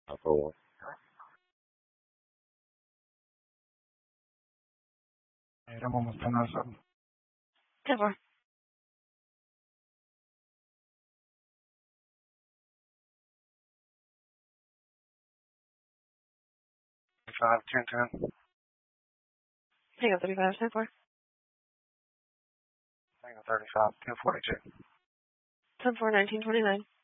4. I'm almost done on something. 10-4. 10-10. Hang on, 35, 10-4. Hang on, 35, 10-42. 10-4, 1929.